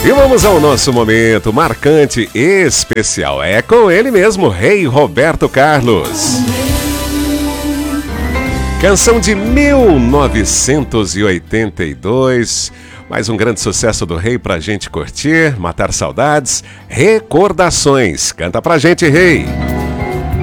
E vamos ao nosso momento marcante e especial. É com ele mesmo, Rei Roberto Carlos. Canção de 1982. Mais um grande sucesso do Rei pra gente curtir, matar saudades. Recordações. Canta pra gente, Rei.